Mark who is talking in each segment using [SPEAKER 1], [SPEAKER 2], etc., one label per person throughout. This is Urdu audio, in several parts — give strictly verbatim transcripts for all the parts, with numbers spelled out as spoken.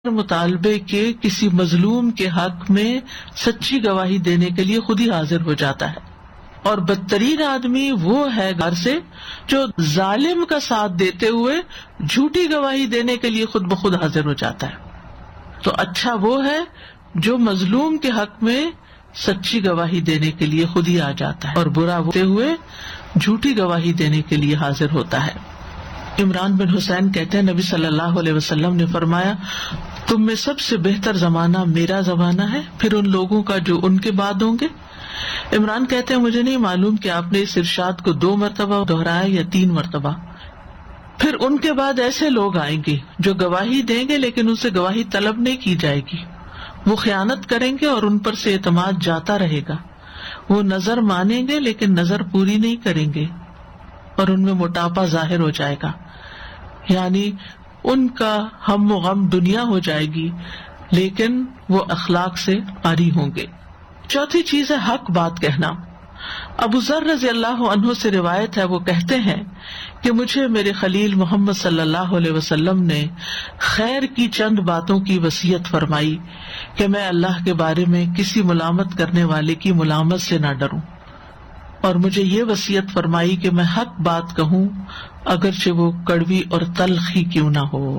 [SPEAKER 1] مطالبے کے کسی مظلوم کے حق میں سچی گواہی دینے کے لیے خود ہی حاضر ہو جاتا ہے، اور بدترین آدمی وہ ہے گھر سے جو ظالم کا ساتھ دیتے ہوئے جھوٹی گواہی دینے کے لیے خود بخود حاضر ہو جاتا ہے۔ تو اچھا وہ ہے جو مظلوم کے حق میں سچی گواہی دینے کے لیے خود ہی آ جاتا ہے، اور برا ہوتے ہوئے جھوٹی گواہی دینے کے لیے حاضر ہوتا ہے۔ عمران بن حسین کہتے ہیں نبی صلی اللہ علیہ وسلم نے فرمایا، تم میں سب سے بہتر زمانہ میرا زمانہ ہے، پھر ان لوگوں کا جو ان کے بعد ہوں گے۔ عمران کہتے ہیں مجھے نہیں معلوم کہ آپ نے اس ارشاد کو دو مرتبہ دہرایا یا تین مرتبہ۔ پھر ان کے بعد ایسے لوگ آئیں گے جو گواہی دیں گے لیکن ان سے گواہی طلب نہیں کی جائے گی، وہ خیانت کریں گے اور ان پر سے اعتماد جاتا رہے گا، وہ نظر مانیں گے لیکن نظر پوری نہیں کریں گے، اور ان میں موٹاپا ظاہر ہو جائے گا، یعنی ان کا ہم و غم دنیا ہو جائے گی لیکن وہ اخلاق سے عاری ہوں گے۔ چوتھی چیز ہے حق بات کہنا۔ ابو ذر رضی اللہ عنہ سے روایت ہے، وہ کہتے ہیں کہ مجھے میرے خلیل محمد صلی اللہ علیہ وسلم نے خیر کی چند باتوں کی وصیت فرمائی کہ میں اللہ کے بارے میں کسی ملامت کرنے والے کی ملامت سے نہ ڈروں، اور مجھے یہ وصیت فرمائی کہ میں حق بات کہوں اگرچہ وہ کڑوی اور تلخ ہی کیوں نہ ہو۔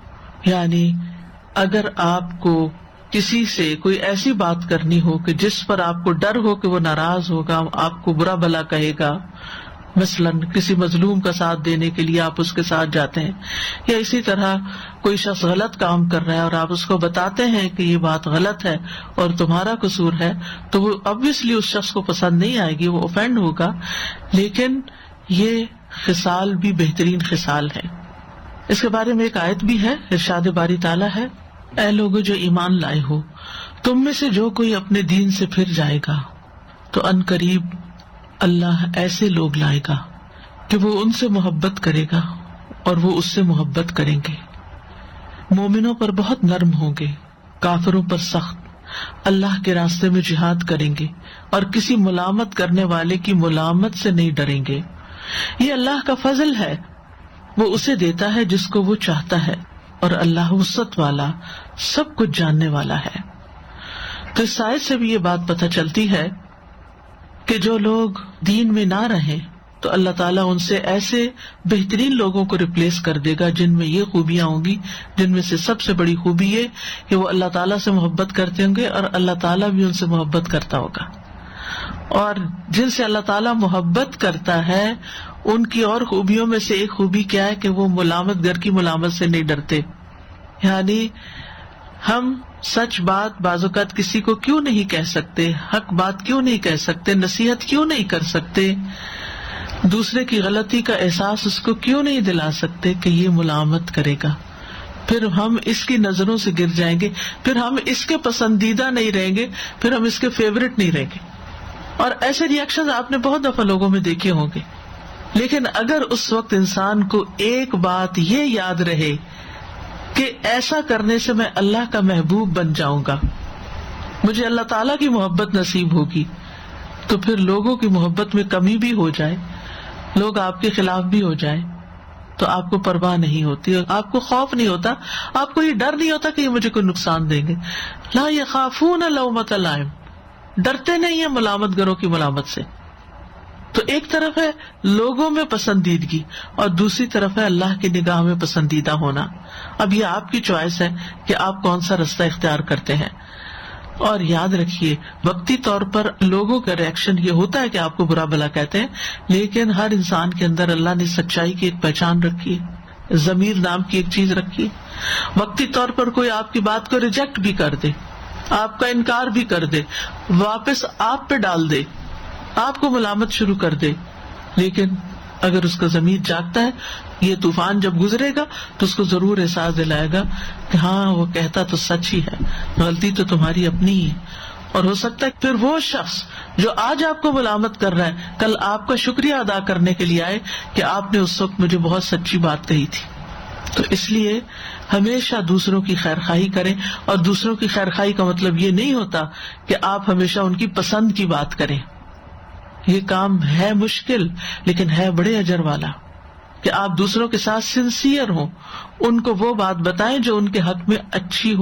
[SPEAKER 1] یعنی اگر آپ کو کسی سے کوئی ایسی بات کرنی ہو کہ جس پر آپ کو ڈر ہو کہ وہ ناراض ہوگا، آپ کو برا بھلا کہے گا، مثلاً کسی مظلوم کا ساتھ دینے کے لیے آپ اس کے ساتھ جاتے ہیں، یا اسی طرح کوئی شخص غلط کام کر رہا ہے اور آپ اس کو بتاتے ہیں کہ یہ بات غلط ہے اور تمہارا قصور ہے، تو وہ obviously اس شخص کو پسند نہیں آئے گی، وہ اوفینڈ ہوگا، لیکن یہ خصال بھی بہترین خصال ہے۔ اس کے بارے میں ایک آیت بھی ہے، ارشاد باری تعالیٰ ہے، اے لوگو جو ایمان لائے ہو، تم میں سے جو کوئی اپنے دین سے پھر جائے گا تو ان قریب اللہ ایسے لوگ لائے گا کہ وہ ان سے محبت کرے گا اور وہ اس سے محبت کریں گے، مومنوں پر بہت نرم ہوں گے، کافروں پر سخت، اللہ کے راستے میں جہاد کریں گے اور کسی ملامت کرنے والے کی ملامت سے نہیں ڈریں گے۔ یہ اللہ کا فضل ہے، وہ اسے دیتا ہے جس کو وہ چاہتا ہے، اور اللہ وسعت والا، سب کچھ جاننے والا ہے۔ تو اس آیت سے بھی یہ بات پتہ چلتی ہے کہ جو لوگ دین میں نہ رہیں تو اللہ تعالیٰ ان سے ایسے بہترین لوگوں کو ریپلیس کر دے گا جن میں یہ خوبیاں ہوں گی، جن میں سے سب سے بڑی خوبی یہ کہ وہ اللہ تعالیٰ سے محبت کرتے ہوں گے اور اللہ تعالیٰ بھی ان سے محبت کرتا ہوگا، اور جن سے اللہ تعالیٰ محبت کرتا ہے ان کی اور خوبیوں میں سے ایک خوبی کیا ہے کہ وہ ملامت گر کی ملامت سے نہیں ڈرتے۔ یعنی ہم سچ بات بعض اوقات کسی کو کیوں نہیں کہہ سکتے، حق بات کیوں نہیں کہہ سکتے، نصیحت کیوں نہیں کر سکتے، دوسرے کی غلطی کا احساس اس کو کیوں نہیں دلا سکتے کہ یہ ملامت کرے گا، پھر ہم اس کی نظروں سے گر جائیں گے، پھر ہم اس کے پسندیدہ نہیں رہیں گے، پھر ہم اس کے فیورٹ نہیں رہیں گے، اور ایسے ریئیکشن آپ نے بہت دفعہ لوگوں میں دیکھے ہوں گے۔ لیکن اگر اس وقت انسان کو ایک بات یہ یاد رہے کہ ایسا کرنے سے میں اللہ کا محبوب بن جاؤں گا، مجھے اللہ تعالیٰ کی محبت نصیب ہوگی، تو پھر لوگوں کی محبت میں کمی بھی ہو جائے، لوگ آپ کے خلاف بھی ہو جائیں تو آپ کو پرواہ نہیں ہوتی، آپ کو خوف نہیں ہوتا، آپ کو یہ ڈر نہیں ہوتا کہ یہ مجھے کوئی نقصان دیں گے۔ لا یخافون لومۃ لائم، ڈرتے نہیں ہیں ملامت گروں کی ملامت سے۔ تو ایک طرف ہے لوگوں میں پسندیدگی اور دوسری طرف ہے اللہ کی نگاہ میں پسندیدہ ہونا۔ اب یہ آپ کی چوائس ہے کہ آپ کون سا رستہ اختیار کرتے ہیں، اور یاد رکھیے وقتی طور پر لوگوں کا ریئیکشن یہ ہوتا ہے کہ آپ کو برا بھلا کہتے ہیں، لیکن ہر انسان کے اندر اللہ نے سچائی کی ایک پہچان رکھی ہے، ضمیر نام کی ایک چیز رکھی ہے۔ وقتی طور پر کوئی آپ کی بات کو ریجیکٹ بھی کر دے، آپ کا انکار بھی کر دے، واپس آپ پہ ڈال دے، آپ کو ملامت شروع کر دے، لیکن اگر اس کا ضمیر جاگتا ہے، یہ طوفان جب گزرے گا تو اس کو ضرور احساس دلائے گا کہ ہاں وہ کہتا تو سچ ہی ہے، غلطی تو تمہاری اپنی ہی ہے، اور ہو سکتا ہے پھر وہ شخص جو آج آپ کو ملامت کر رہا ہے کل آپ کا شکریہ ادا کرنے کے لیے آئے کہ آپ نے اس وقت مجھے بہت سچی بات کہی تھی۔ تو اس لیے ہمیشہ دوسروں کی خیر خواہی کریں، اور دوسروں کی خیر خواہی کا مطلب یہ نہیں ہوتا کہ آپ ہمیشہ ان کی پسند کی بات کریں، یہ کام ہے مشکل لیکن ہے بڑے اجر والا۔ کہ آپ دوسروں کے ساتھ سنسیئر ہوں، ان کو وہ بات بتائیں جو ان کے حق میں اچھی ہو